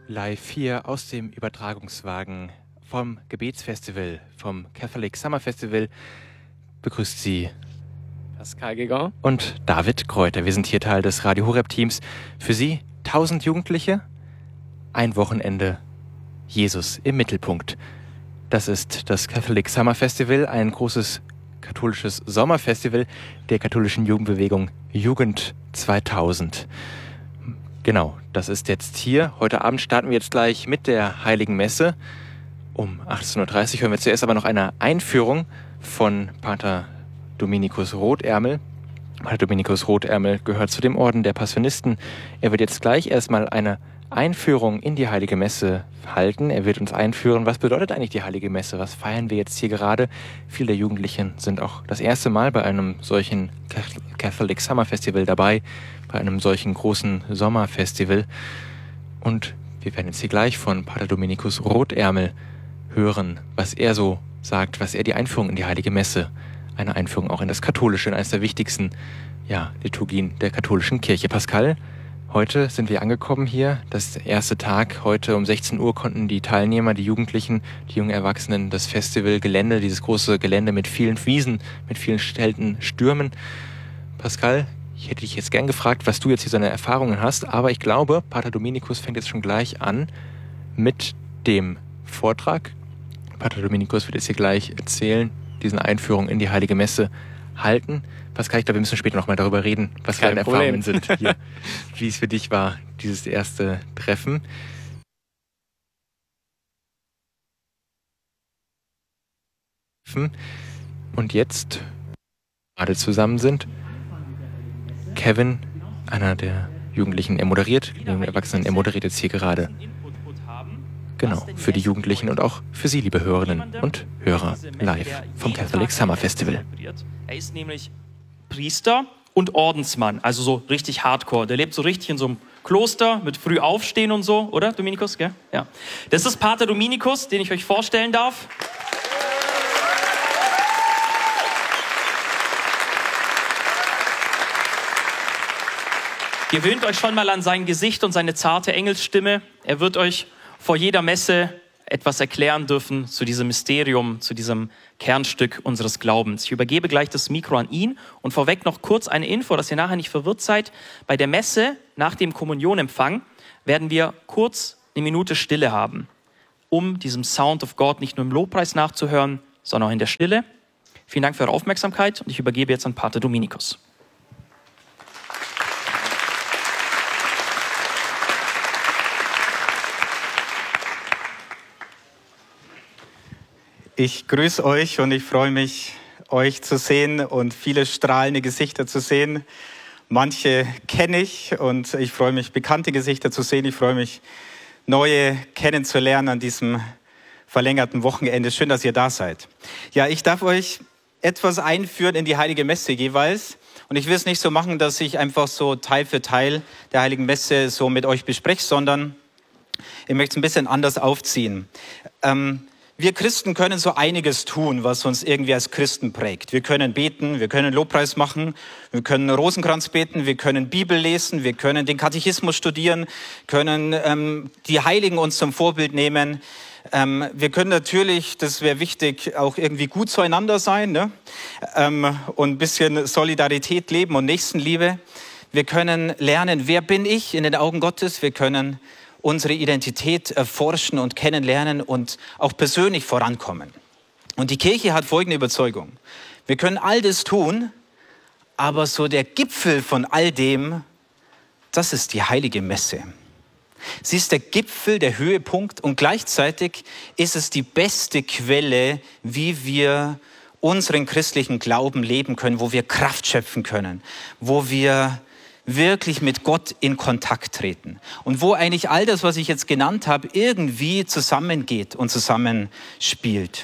Live hier aus dem Übertragungswagen vom Gebetsfestival, vom Catholic Summer Festival, begrüßt Sie Pascal Guégan und David Kräuter. Wir sind hier Teil des Radio Horeb Teams. Für Sie 1000 Jugendliche, ein Wochenende, Jesus im Mittelpunkt. Das ist das Catholic Summer Festival, ein großes katholisches Sommerfestival der katholischen Jugendbewegung Jugend 2000. Genau, das ist jetzt hier. Heute Abend starten wir jetzt gleich mit der Heiligen Messe. Um 18.30 Uhr hören wir zuerst aber noch eine Einführung von Pater Dominikus Rothärmel. Pater Dominikus Rothärmel gehört zu dem Orden der Passionisten. Er wird jetzt gleich erstmal eine Einführung in die Heilige Messe halten. Er wird uns einführen, was bedeutet eigentlich die Heilige Messe? Was feiern wir jetzt hier gerade? Viele der Jugendlichen sind auch das erste Mal bei einem solchen Catholic Summer Festival dabei, bei einem solchen großen Sommerfestival. Und wir werden jetzt hier gleich von Pater Dominikus Rothärmel hören, was er so sagt, was er die Einführung in die Heilige Messe, eine Einführung auch in das Katholische, in eines der wichtigsten Liturgien der katholischen Kirche. Pascal, heute sind wir angekommen hier, das ist der erste Tag. Heute um 16 Uhr konnten die Teilnehmer, die Jugendlichen, die jungen Erwachsenen, das Festivalgelände, dieses große Gelände mit vielen Wiesen, mit vielen stellten Stürmen. Pascal, ich hätte dich jetzt gern gefragt, was du jetzt hier so eine Erfahrungen hast, aber ich glaube, Pater Dominikus fängt jetzt schon gleich an mit dem Vortrag. Pater Dominikus wird jetzt hier gleich erzählen, diese Einführung in die Heilige Messe halten. Pascal, ich glaube, wir müssen später noch mal darüber reden, was deine Erfahrungen sind hier, wie es für dich war, dieses erste Treffen. Und jetzt gerade zusammen sind Kevin, einer der Jugendlichen, er moderiert, die jungen Erwachsenen, er moderiert jetzt hier gerade. Genau, für die Jugendlichen und auch für Sie, liebe Hörerinnen und Hörer, live vom Catholic Summer Festival. Er ist nämlich Priester und Ordensmann, also so richtig hardcore. Der lebt so richtig in so einem Kloster mit früh aufstehen und so, oder Dominikus? Gell? Ja. Das ist Pater Dominikus, den ich euch vorstellen darf. Gewöhnt euch schon mal an sein Gesicht und seine zarte Engelsstimme. Er wird euch vor jeder Messe etwas erklären dürfen zu diesem Mysterium, zu diesem Kernstück unseres Glaubens. Ich übergebe gleich das Mikro an ihn und vorweg noch kurz eine Info, dass ihr nachher nicht verwirrt seid. Bei der Messe nach dem Kommunionempfang werden wir kurz eine Minute Stille haben, um diesem Sound of God nicht nur im Lobpreis nachzuhören, sondern auch in der Stille. Vielen Dank für eure Aufmerksamkeit und ich übergebe jetzt an Pater Dominikus. Ich grüße euch und ich freue mich, euch zu sehen und viele strahlende Gesichter zu sehen. Manche kenne ich und ich freue mich, bekannte Gesichter zu sehen. Ich freue mich, neue kennenzulernen an diesem verlängerten Wochenende. Schön, dass ihr da seid. Ja, ich darf euch etwas einführen in die Heilige Messe jeweils. Und ich will es nicht so machen, dass ich einfach so Teil für Teil der Heiligen Messe so mit euch bespreche, sondern ich möchte es ein bisschen anders aufziehen. Wir Christen können so einiges tun, was uns irgendwie als Christen prägt. Wir können beten, wir können Lobpreis machen, wir können Rosenkranz beten, wir können Bibel lesen, wir können den Katechismus studieren, können die Heiligen uns zum Vorbild nehmen. Wir können natürlich, das wäre wichtig, auch irgendwie gut zueinander sein, ne? Und ein bisschen Solidarität leben und Nächstenliebe. Wir können lernen, wer bin ich in den Augen Gottes. Wir können unsere Identität erforschen und kennenlernen und auch persönlich vorankommen. Und die Kirche hat folgende Überzeugung. Wir können all das tun, aber so der Gipfel von all dem, das ist die Heilige Messe. Sie ist der Gipfel, der Höhepunkt und gleichzeitig ist es die beste Quelle, wie wir unseren christlichen Glauben leben können, wo wir Kraft schöpfen können, wo wir wirklich mit Gott in Kontakt treten und wo eigentlich all das, was ich jetzt genannt habe, irgendwie zusammengeht und zusammenspielt.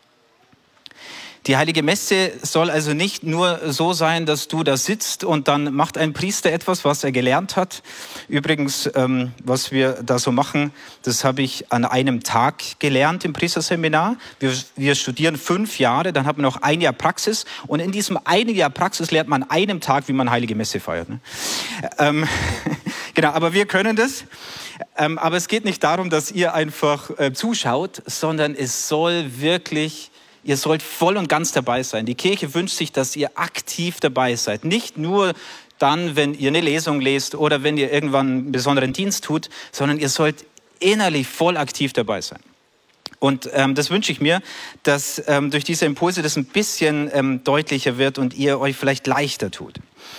Die Heilige Messe soll also nicht nur so sein, dass du da sitzt und dann macht ein Priester etwas, was er gelernt hat. Übrigens, was wir da so machen, das habe ich an einem Tag gelernt im Priesterseminar. Wir studieren 5 Jahre, dann hat man noch 1 Jahr Praxis und in diesem 1 Jahr Praxis lernt man an einem Tag, wie man Heilige Messe feiert. Genau, aber wir können das. Aber es geht nicht darum, dass ihr einfach zuschaut, sondern es soll wirklich, ihr sollt voll und ganz dabei sein. Die Kirche wünscht sich, dass ihr aktiv dabei seid. Nicht nur dann, wenn ihr eine Lesung lest oder wenn ihr irgendwann einen besonderen Dienst tut, sondern ihr sollt innerlich voll aktiv dabei sein. Und das wünsche ich mir, dass durch diese Impulse das ein bisschen deutlicher wird und ihr euch vielleicht leichter tut.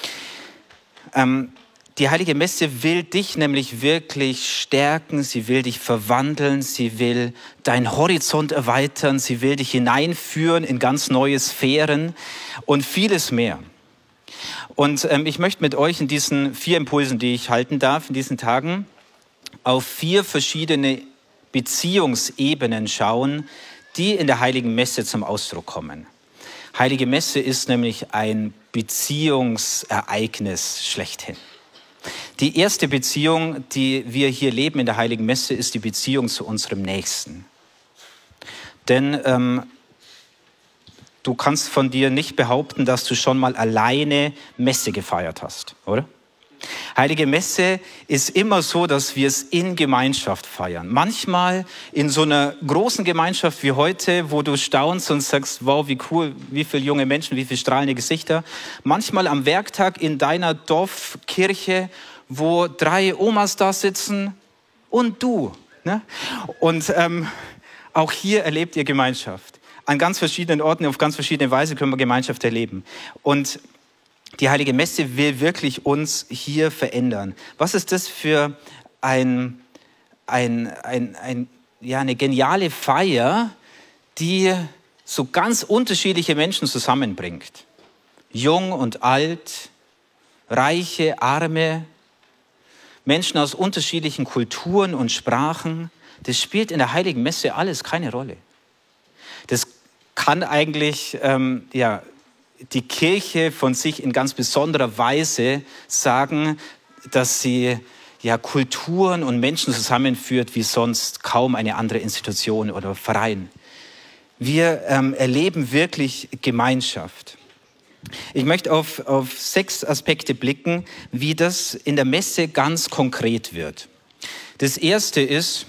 Die Heilige Messe will dich nämlich wirklich stärken, sie will dich verwandeln, sie will deinen Horizont erweitern, sie will dich hineinführen in ganz neue Sphären und vieles mehr. Und ich möchte mit euch in diesen 4 Impulsen, die ich halten darf, in diesen Tagen, auf 4 verschiedene Beziehungsebenen schauen, die in der Heiligen Messe zum Ausdruck kommen. Heilige Messe ist nämlich ein Beziehungsereignis schlechthin. Die erste Beziehung, die wir hier leben in der Heiligen Messe, ist die Beziehung zu unserem Nächsten. Denn du kannst von dir nicht behaupten, dass du schon mal alleine Messe gefeiert hast, oder? Heilige Messe ist immer so, dass wir es in Gemeinschaft feiern. Manchmal in so einer großen Gemeinschaft wie heute, wo du staunst und sagst, wow, wie cool, wie viele junge Menschen, wie viele strahlende Gesichter. Manchmal am Werktag in deiner Dorfkirche, wo 3 Omas da sitzen und du. Ne? Und auch hier erlebt ihr Gemeinschaft. An ganz verschiedenen Orten, auf ganz verschiedene Weise können wir Gemeinschaft erleben. Und die Heilige Messe will wirklich uns hier verändern. Was ist das für eine geniale Feier, die so ganz unterschiedliche Menschen zusammenbringt? Jung und alt, Reiche, Arme, Menschen aus unterschiedlichen Kulturen und Sprachen. Das spielt in der Heiligen Messe alles keine Rolle. Das kann eigentlich, die Kirche von sich in ganz besonderer Weise sagen, dass sie Kulturen und Menschen zusammenführt wie sonst kaum eine andere Institution oder Verein. Wir erleben wirklich Gemeinschaft. Ich möchte auf 6 Aspekte blicken, wie das in der Messe ganz konkret wird. Das erste ist,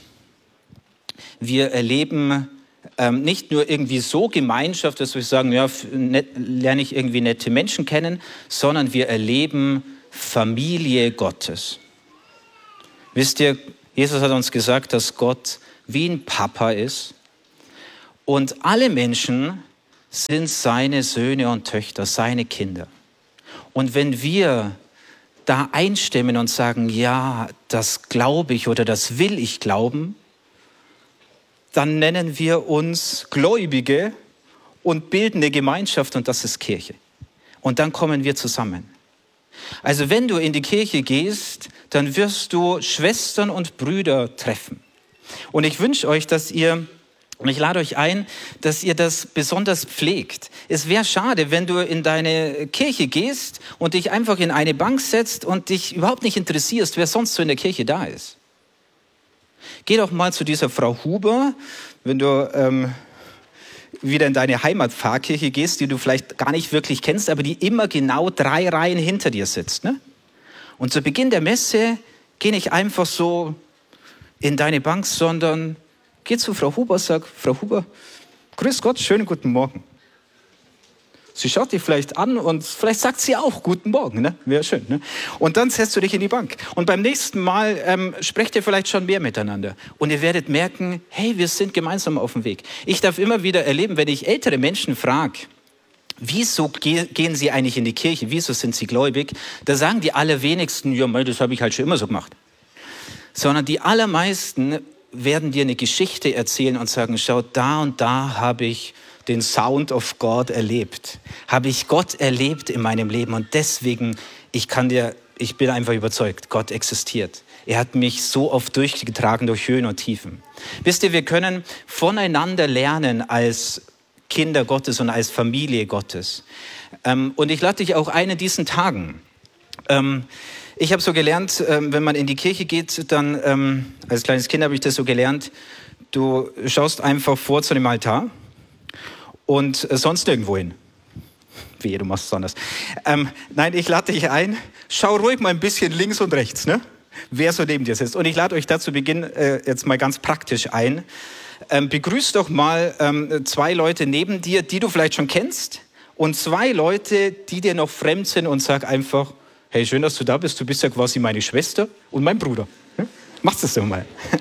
wir erleben nicht nur irgendwie so Gemeinschaft, dass wir sagen, ja, lerne ich irgendwie nette Menschen kennen, sondern wir erleben Familie Gottes. Wisst ihr, Jesus hat uns gesagt, dass Gott wie ein Papa ist und alle Menschen sind seine Söhne und Töchter, seine Kinder. Und wenn wir da einstimmen und sagen, ja, das glaube ich oder das will ich glauben, dann nennen wir uns Gläubige und bilden eine Gemeinschaft und das ist Kirche. Und dann kommen wir zusammen. Also wenn du in die Kirche gehst, dann wirst du Schwestern und Brüder treffen. Und ich wünsche euch, und ich lade euch ein, dass ihr das besonders pflegt. Es wäre schade, wenn du in deine Kirche gehst und dich einfach in eine Bank setzt und dich überhaupt nicht interessierst, wer sonst so in der Kirche da ist. Geh doch mal zu dieser Frau Huber, wenn du wieder in deine Heimatpfarrkirche gehst, die du vielleicht gar nicht wirklich kennst, aber die immer genau 3 Reihen hinter dir sitzt. Ne? Und zu Beginn der Messe geh nicht einfach so in deine Bank, sondern geh zu Frau Huber, sag, Frau Huber, grüß Gott, schönen guten Morgen. Sie schaut dich vielleicht an und vielleicht sagt sie auch guten Morgen, ne? Wäre schön. Ne? Und dann setzt du dich in die Bank. Und beim nächsten Mal sprecht ihr vielleicht schon mehr miteinander. Und ihr werdet merken, hey, wir sind gemeinsam auf dem Weg. Ich darf immer wieder erleben, wenn ich ältere Menschen frage, wieso gehen sie eigentlich in die Kirche, wieso sind sie gläubig, da sagen die allerwenigsten, ja, das habe ich halt schon immer so gemacht. Sondern die allermeisten werden dir eine Geschichte erzählen und sagen, schau, da und da habe ich den Sound of God erlebt. Habe ich Gott erlebt in meinem Leben und deswegen, ich bin einfach überzeugt, Gott existiert. Er hat mich so oft durchgetragen durch Höhen und Tiefen. Wisst ihr, wir können voneinander lernen als Kinder Gottes und als Familie Gottes. Und ich lade dich auch ein in diesen Tagen. Ich habe so gelernt, wenn man in die Kirche geht, dann, als kleines Kind habe ich das so gelernt, du schaust einfach vor zu dem Altar und sonst irgendwo hin. Wie du machst es anders. Nein, ich lade dich ein, schau ruhig mal ein bisschen links und rechts. Ne? wer so neben dir sitzt. Und ich lade euch da zu Beginn jetzt mal ganz praktisch ein. Begrüß doch mal 2 Leute neben dir, die du vielleicht schon kennst, und 2 Leute, die dir noch fremd sind, und sag einfach, hey, schön, dass du da bist, du bist ja quasi meine Schwester und mein Bruder. Machst das doch mal.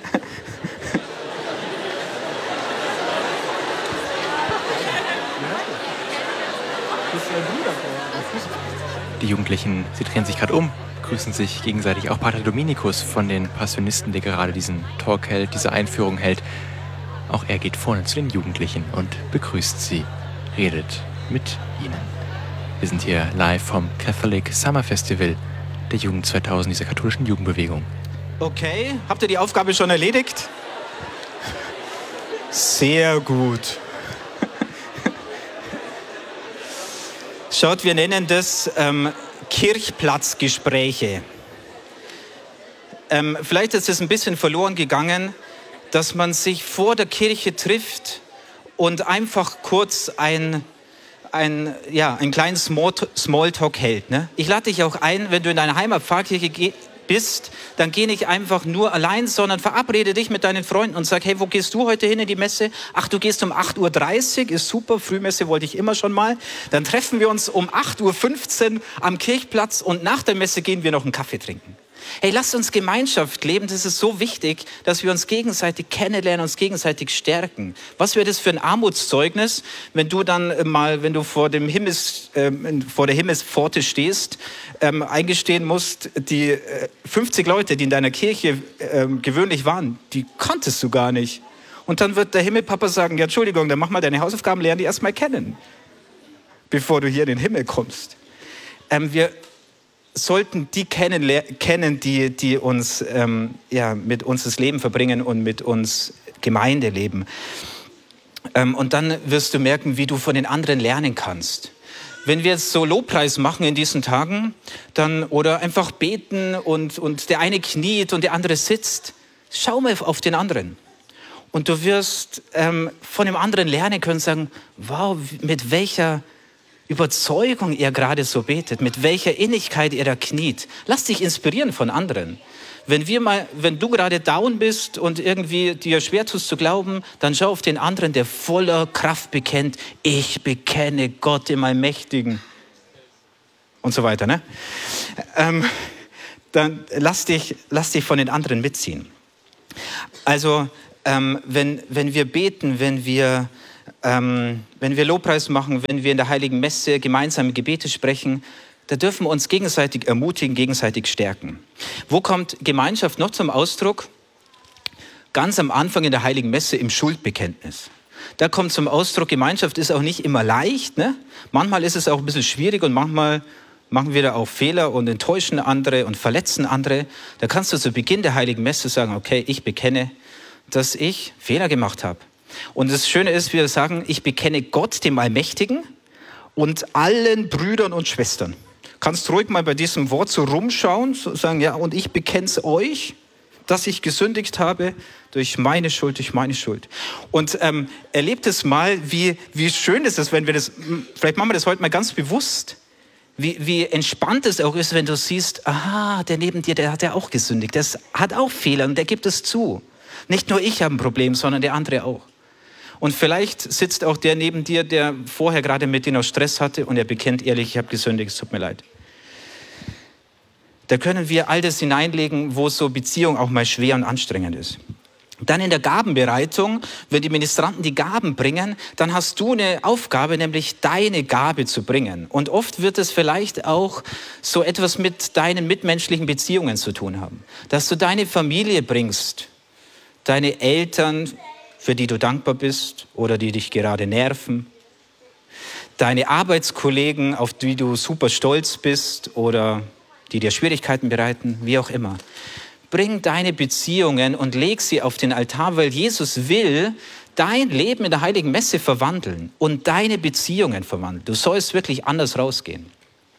Die Jugendlichen, sie drehen sich gerade um, grüßen sich gegenseitig. Auch Pater Dominikus von den Passionisten, der gerade diesen Talk hält, diese Einführung hält. Auch er geht vorne zu den Jugendlichen und begrüßt sie, redet mit ihnen. Wir sind hier live vom Catholic Summer Festival der Jugend 2000, dieser katholischen Jugendbewegung. Okay, habt ihr die Aufgabe schon erledigt? Sehr gut. Schaut, wir nennen das Kirchplatzgespräche. Vielleicht ist es ein bisschen verloren gegangen, dass man sich vor der Kirche trifft und einfach kurz ein kleinen Smalltalk hält. Ne? Ich lade dich auch ein, wenn du in deiner Heimatpfarrkirche bist, dann geh nicht einfach nur allein, sondern verabrede dich mit deinen Freunden und sag, hey, wo gehst du heute hin in die Messe? Ach, du gehst um 8.30 Uhr, ist super, Frühmesse wollte ich immer schon mal. Dann treffen wir uns um 8.15 Uhr am Kirchplatz und nach der Messe gehen wir noch einen Kaffee trinken. Hey, lasst uns Gemeinschaft leben, das ist so wichtig, dass wir uns gegenseitig kennenlernen, uns gegenseitig stärken. Was wäre das für ein Armutszeugnis, wenn du dann mal, wenn du vor der Himmelspforte stehst, eingestehen musst, die 50 Leute, die in deiner Kirche gewöhnlich waren, die kanntest du gar nicht. Und dann wird der Himmelpapa sagen, ja, Entschuldigung, dann mach mal deine Hausaufgaben, lern die erst mal kennen, bevor du hier in den Himmel kommst. Wir sollten die kennen, die uns mit uns das Leben verbringen und mit uns Gemeinde leben. Und dann wirst du merken, wie du von den anderen lernen kannst. Wenn wir jetzt so Lobpreis machen in diesen Tagen, dann oder einfach beten und der eine kniet und der andere sitzt, schau mal auf den anderen. Und du wirst von dem anderen lernen können, sagen, wow, mit welcher Überzeugung er gerade so betet, mit welcher Innigkeit er da kniet. Lass dich inspirieren von anderen. Wenn du gerade down bist und irgendwie dir schwer tust zu glauben, dann schau auf den anderen, der voller Kraft bekennt, ich bekenne Gott im Allmächtigen und so weiter. Ne? Dann lass dich von den anderen mitziehen. Also wenn wir beten, wenn wir Lobpreis machen, wenn wir in der Heiligen Messe gemeinsam Gebete sprechen, da dürfen wir uns gegenseitig ermutigen, gegenseitig stärken. Wo kommt Gemeinschaft noch zum Ausdruck? Ganz am Anfang in der Heiligen Messe im Schuldbekenntnis. Da kommt zum Ausdruck, Gemeinschaft ist auch nicht immer leicht. Ne? Manchmal ist es auch ein bisschen schwierig und manchmal machen wir da auch Fehler und enttäuschen andere und verletzen andere. Da kannst du zu Beginn der Heiligen Messe sagen, okay, ich bekenne, dass ich Fehler gemacht habe. Und das Schöne ist, wir sagen, ich bekenne Gott, dem Allmächtigen, und allen Brüdern und Schwestern. Kannst ruhig mal bei diesem Wort so rumschauen, so sagen, ja, und ich bekenne es euch, dass ich gesündigt habe durch meine Schuld. Und erlebt es mal, wie schön es ist, wenn wir das, vielleicht machen wir das heute mal ganz bewusst, wie entspannt es auch ist, wenn du siehst, aha, der neben dir, der hat ja auch gesündigt, der hat auch Fehler und der gibt es zu. Nicht nur ich habe ein Problem, sondern der andere auch. Und vielleicht sitzt auch der neben dir, der vorher gerade mit dir noch Stress hatte und er bekennt ehrlich, ich habe gesündigt, es tut mir leid. Da können wir all das hineinlegen, wo so Beziehung auch mal schwer und anstrengend ist. Dann in der Gabenbereitung, wenn die Ministranten die Gaben bringen, dann hast du eine Aufgabe, nämlich deine Gabe zu bringen. Und oft wird es vielleicht auch so etwas mit deinen mitmenschlichen Beziehungen zu tun haben. Dass du deine Familie bringst, deine Eltern, für die du dankbar bist oder die dich gerade nerven, deine Arbeitskollegen, auf die du super stolz bist oder die dir Schwierigkeiten bereiten, wie auch immer. Bring deine Beziehungen und leg sie auf den Altar, weil Jesus will dein Leben in der Heiligen Messe verwandeln und deine Beziehungen verwandeln. Du sollst wirklich anders rausgehen.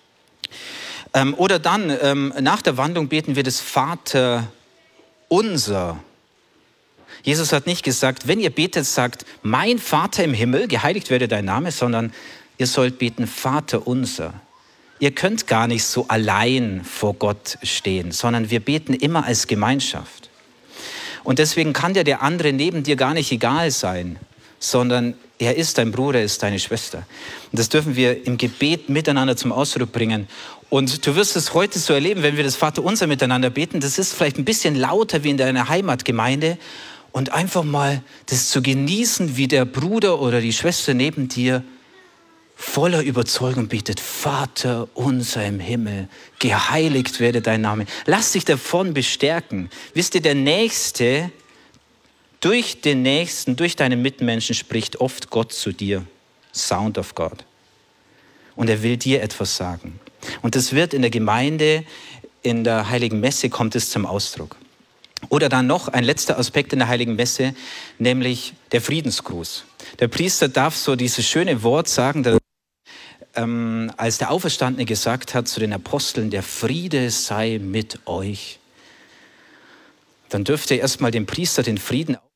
Oder dann, nach der Wandlung beten wir das Vater unser. Jesus hat nicht gesagt, wenn ihr betet, sagt, mein Vater im Himmel, geheiligt werde dein Name, sondern ihr sollt beten, Vater unser. ihr könnt gar nicht so allein vor Gott stehen, sondern wir beten immer als Gemeinschaft. Und deswegen kann dir der andere neben dir gar nicht egal sein, sondern er ist dein Bruder, er ist deine Schwester. Und das dürfen wir im Gebet miteinander zum Ausdruck bringen. Und du wirst es heute so erleben, wenn wir das Vaterunser miteinander beten. Das ist vielleicht ein bisschen lauter wie in deiner Heimatgemeinde. Und einfach mal das zu genießen, wie der Bruder oder die Schwester neben dir voller Überzeugung betet: Vater unser im Himmel, geheiligt werde dein Name. Lass dich davon bestärken. Wisst ihr, der Nächste, durch den Nächsten, durch deine Mitmenschen spricht oft Gott zu dir. Sound of God. Und er will dir etwas sagen. Und das wird in der Gemeinde, in der Heiligen Messe kommt es zum Ausdruck. Oder dann noch ein letzter Aspekt in der Heiligen Messe, nämlich der Friedensgruß. Der Priester darf so dieses schöne Wort sagen, als der Auferstandene gesagt hat zu den Aposteln: der Friede sei mit euch. Dann dürfte erstmal dem Priester den Frieden